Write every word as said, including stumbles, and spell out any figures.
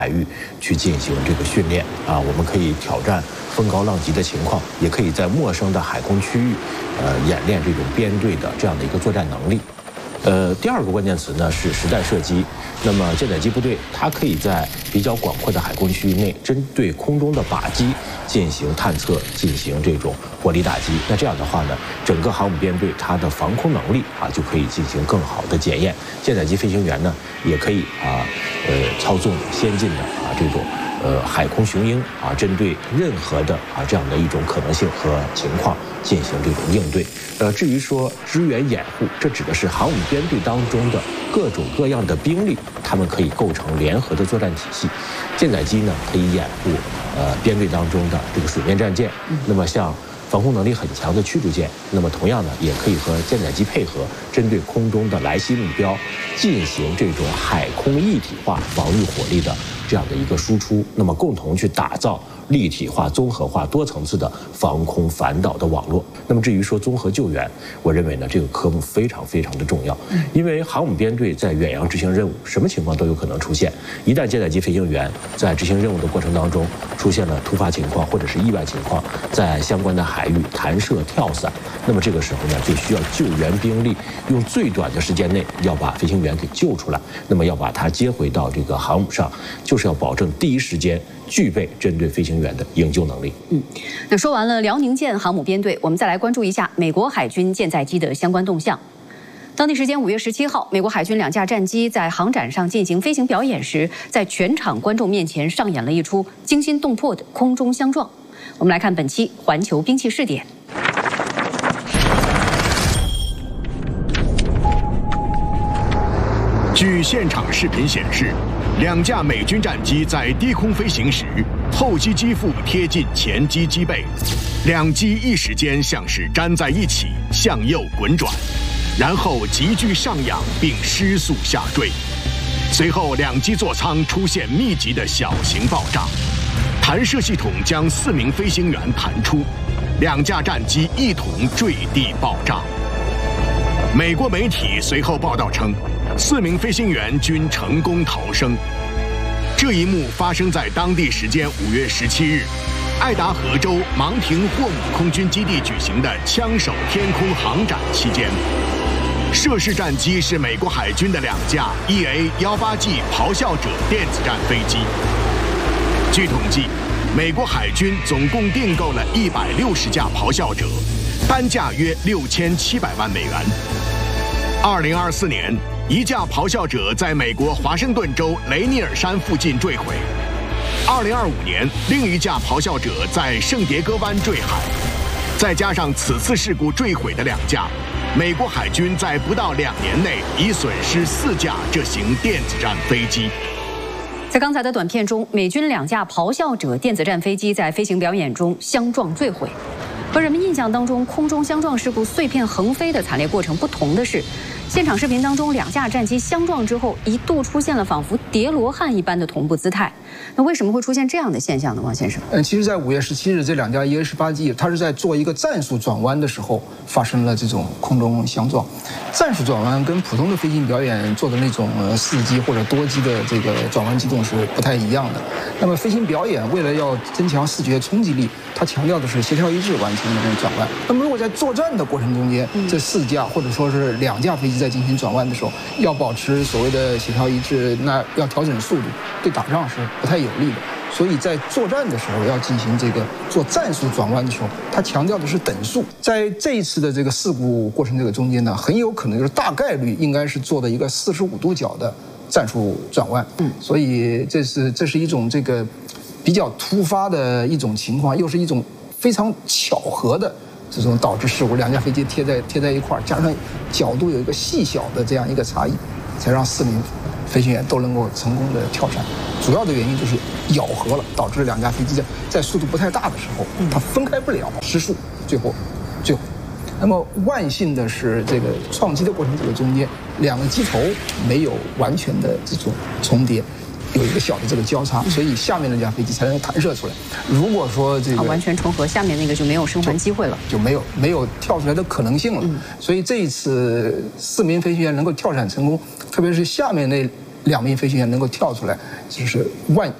海域去进行这个训练啊，我们可以挑战风高浪急的情况，也可以在陌生的海空区域，呃，演练这种编队的这样的一个作战能力。呃，第二个关键词呢是实弹射击。那么舰载机部队它可以在比较广阔的海空区域内，针对空中的靶机进行探测，进行这种火力打击。那这样的话呢，整个航母编队它的防空能力啊就可以进行更好的检验。舰载机飞行员呢也可以啊，呃，操纵先进的啊这种。呃，海空雄鹰啊，针对任何的啊这样的一种可能性和情况进行这种应对。呃，至于说支援掩护，这指的是航母编队当中的各种各样的兵力，他们可以构成联合的作战体系。舰载机呢可以掩护呃编队当中的这个水面战舰，那么像防空能力很强的驱逐舰，那么同样呢也可以和舰载机配合，针对空中的来袭目标进行这种海空一体化防御火力的这样的一个输出，那么共同去打造立体化、综合化、多层次的防空反导的网络。那么至于说综合救援，我认为呢这个科目非常非常的重要，因为航母编队在远洋执行任务，什么情况都有可能出现。一旦舰载机飞行员在执行任务的过程当中出现了突发情况或者是意外情况，在相关的海域弹射跳伞，那么这个时候呢就需要救援兵力用最短的时间内要把飞行员给救出来，那么要把他接回到这个航母上，就是要保证第一时间具备针对飞行员的营救能力。 嗯，那说完了辽宁舰航母编队，我们再来关注一下美国海军舰载机的相关动向。当地时间五月十七号，美国海军两架战机在航展上进行飞行表演时，在全场观众面前上演了一出惊心动魄的空中相撞。我们来看本期环球兵器试点。 据现场视频显示，两架美军战机在低空飞行时，后机机腹贴近前机机背，两机一时间像是粘在一起，向右滚转，然后急剧上扬并失速下坠。随后，两机座舱出现密集的小型爆炸，弹射系统将四名飞行员弹出，两架战机一同坠地爆炸。美国媒体随后报道称，四名飞行员均成功逃生。这一幕发生在当地时间五月十七日，爱达荷州芒廷霍姆空军基地举行的枪手天空航展期间。涉事战机是美国海军的两架 E A 一八 G 咆哮者电子战飞机。据统计，美国海军总共订购了一百六十架咆哮者，单价约六千七百万美元。二零二四年，一架咆哮者在美国华盛顿州雷尼尔山附近坠毁。二零二五年，另一架咆哮者在圣迭戈湾坠海。再加上此次事故坠毁的两架，美国海军在不到两年内已损失四架这型电子战飞机。 在刚才的短片中，美军两架咆哮者电子战飞机在飞行表演中相撞坠毁。和人们印象当中空中相撞事故碎片横飞的惨烈过程不同的是，现场视频当中两架战机相撞之后，一度出现了仿佛叠罗汉一般的同步姿态。那为什么会出现这样的现象呢，王先生？ 嗯，其实，在五月十七日，这两架 E A 十八 G， 它是在做一个战术转弯的时候发生了这种空中相撞。战术转弯跟普通的飞行表演做的那种呃四机或者多机的这个转弯机动是不太一样的。那么飞行表演为了要增强视觉冲击力，它强调的是协调一致完成的这种转弯。那么如果在作战的过程中间，这四架或者说是两架飞机在进行转弯的时候，要保持所谓的协调一致，那要调整速度，对打仗是不太有利的。所以在作战的时候要进行这个做战术转弯的时候，它强调的是等速。在这一次的这个事故过程这个中间呢，很有可能就是大概率应该是做的一个四十五度角的战术转弯。嗯，所以这是这是一种这个比较突发的一种情况，又是一种非常巧合的这种导致事故。两架飞机贴在贴在一块儿，加上角度有一个细小的这样一个差异，才让四名飞行员都能够成功的跳伞。主要的原因就是咬合了，导致两架飞机在在速度不太大的时候，它分开不了，失速，最后坠毁。那么万幸的是，这个创机的过程这个中间，两个机头没有完全的这种重叠，有一个小的这个交叉，所以下面那架飞机才能弹射出来。如果说这个完全重合，下面那个就没有生还机会了， 就没有没有跳出来的可能性了。所以这一次四名飞行员能够跳伞成功，特别是下面那两名飞行员能够跳出来，就是万